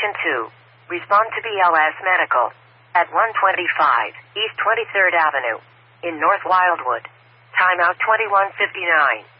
Station 2. Respond to BLS Medical. At 125 East 23rd Avenue. In North Wildwood. Timeout 21:59.